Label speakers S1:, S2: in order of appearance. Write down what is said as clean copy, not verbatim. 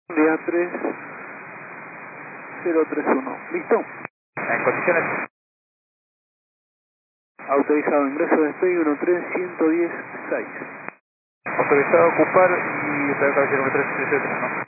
S1: Día 3031. ¿Listo?
S2: En condiciones.
S1: Autorizado ingreso de despegue 13116.
S2: Autorizado a ocupar y está el caballero 333, ¿no?